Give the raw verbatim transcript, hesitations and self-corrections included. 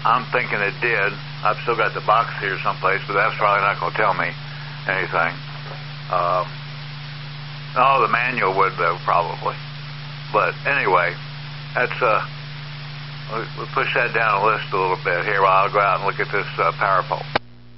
I'm thinking it did. I've still got the box here someplace, but that's probably not going to tell me anything. Uh, oh, the manual would, though, probably. But anyway, that's uh, we'll push that down the list a little bit. Here, I'll go out and look at this uh, power pole.